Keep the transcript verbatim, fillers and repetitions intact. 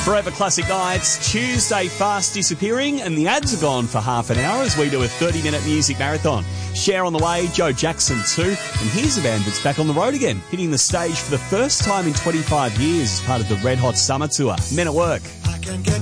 Forever Classic Nights, Tuesday fast disappearing, and the ads are gone for half an hour as we do a thirty-minute music marathon. Cher on the way, Joe Jackson too, and here's a band that's back on the road again, hitting the stage for the first time in twenty-five years as part of the Red Hot Summer Tour. Men at Work.